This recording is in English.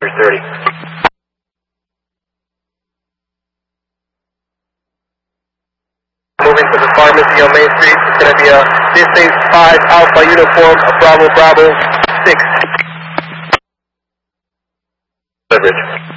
30. Moving to the pharmacy on Main Street. It's going to be a Distance 5 Alpha Uniform, Bravo Bravo 6. Leverage.